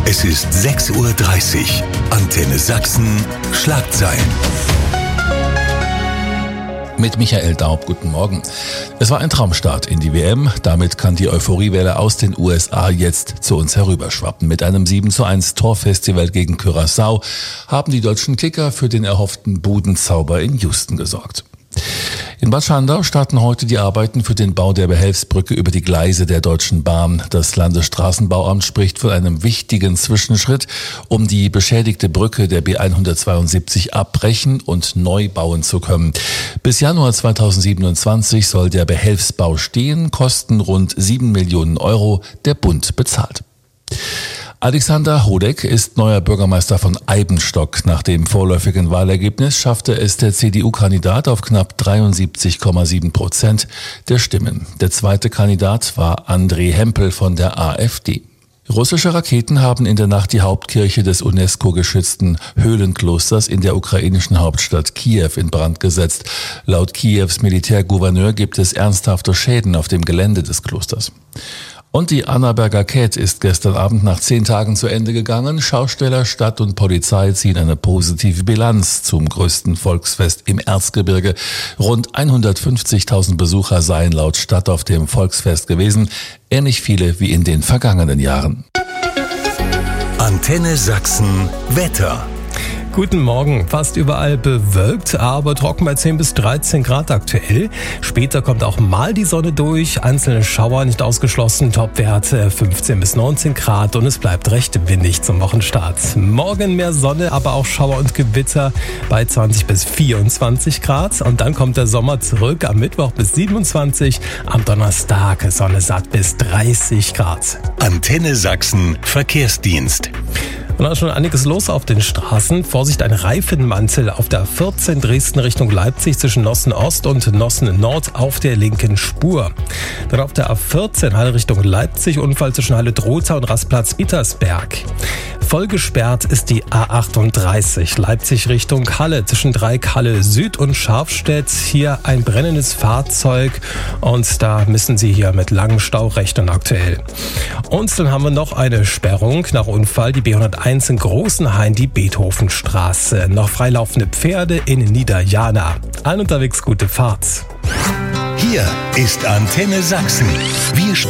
Es ist 6:30 Uhr. Antenne Sachsen, Schlagzeilen. Mit Michael Daub, guten Morgen. Es war ein Traumstart in die WM. Damit kann die Euphoriewelle aus den USA jetzt zu uns herüberschwappen. Mit einem 7:1 Torfestival gegen Curaçao haben die deutschen Kicker für den erhofften Budenzauber in Houston gesorgt. In Bad Schandau starten heute die Arbeiten für den Bau der Behelfsbrücke über die Gleise der Deutschen Bahn. Das Landesstraßenbauamt spricht von einem wichtigen Zwischenschritt, um die beschädigte Brücke der B172 abbrechen und neu bauen zu können. Bis Januar 2027 soll der Behelfsbau stehen, Kosten rund 7 Millionen Euro, der Bund bezahlt. Alexander Hodeck ist neuer Bürgermeister von Eibenstock. Nach dem vorläufigen Wahlergebnis schaffte es der CDU-Kandidat auf knapp 73,7% der Stimmen. Der zweite Kandidat war André Hempel von der AfD. Russische Raketen haben in der Nacht die Hauptkirche des UNESCO-geschützten Höhlenklosters in der ukrainischen Hauptstadt Kiew in Brand gesetzt. Laut Kiews Militärgouverneur gibt es ernsthafte Schäden auf dem Gelände des Klosters. Und die Annaberger Cat ist gestern Abend nach 10 Tagen zu Ende gegangen. Schausteller, Stadt und Polizei ziehen eine positive Bilanz zum größten Volksfest im Erzgebirge. Rund 150.000 Besucher seien laut Stadt auf dem Volksfest gewesen, ähnlich viele wie in den vergangenen Jahren. Antenne Sachsen Wetter. Guten Morgen. Fast überall bewölkt, aber trocken bei 10 bis 13 Grad aktuell. Später kommt auch mal die Sonne durch, einzelne Schauer nicht ausgeschlossen, Topwerte 15 bis 19 Grad und es bleibt recht windig zum Wochenstart. Morgen mehr Sonne, aber auch Schauer und Gewitter bei 20 bis 24 Grad und dann kommt der Sommer zurück am Mittwoch bis 27, am Donnerstag Sonne satt bis 30 Grad. Antenne Sachsen Verkehrsdienst. Und da ist schon einiges los auf den Straßen. Vorsicht, ein Reifenmantel auf der 14 Dresden Richtung Leipzig zwischen Nossen Ost und Nossen Nord auf der linken Spur. Dann auf der A14 Halle Richtung Leipzig, Unfall zwischen Halle Drotha und Rastplatz Petersberg. Voll gesperrt ist die A38 Leipzig Richtung Halle zwischen Dreieck Halle Süd und Scharfstedt. Hier ein brennendes Fahrzeug und da müssen Sie hier mit langem Stau rechnen aktuell. Und dann haben wir noch eine Sperrung nach Unfall, die B101 in Großenhain, die Beethovenstraße. Noch freilaufende Pferde in Niederjana. Allen unterwegs gute Fahrt. Hier ist Antenne Sachsen. Wir